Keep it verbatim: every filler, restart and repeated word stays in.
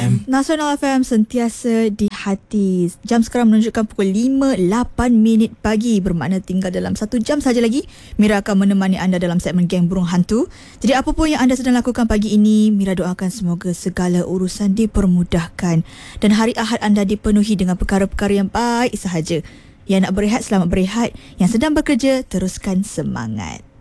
Nasional F M sentiasa di hati. Jam sekarang menunjukkan pukul lima lapan minit pagi. Bermakna tinggal dalam satu jam saja lagi Mira akan menemani anda dalam segmen Geng Burung Hantu. Jadi apa pun yang anda sedang lakukan pagi ini, Mira doakan semoga segala urusan dipermudahkan dan hari Ahad anda dipenuhi dengan perkara-perkara yang baik sahaja. Yang nak berehat, selamat berehat. Yang sedang bekerja, teruskan semangat.